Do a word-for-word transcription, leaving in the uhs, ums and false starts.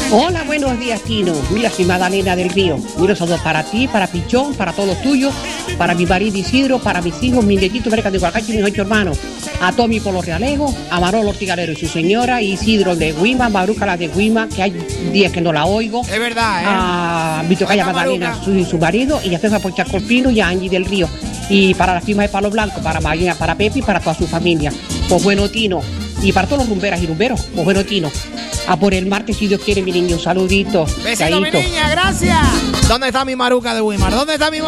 Hola, buenos días, Tino. Mira, soy Magdalena del Río. Mira, saludos para ti, para Pichón, para todos tuyos, para mi marido Isidro, para mis hijos, mis nietitos, Merca de Guacachi y mis ocho hermanos. A Tommy por los Realejos, a Manolo Ortigalero y su señora, Isidro de Guima, Maruca la de Guima, que hay días que no la oigo. Es verdad, ¿eh? A mi tocaya Magdalena, su, y su marido, y a César por Chacolpino y a Angie del Río. Y para la firma de Palo Blanco, para María, para Pepe y para toda su familia. Pues bueno, Tino. Y para todos los rumberas y rumberos, pues bueno, Tino. A por el martes, si Dios quiere, mi niño. Un saludito. Besito, mi niña, gracias. ¿Dónde está mi Maruca de Wimar? ¿Dónde está mi Maruca?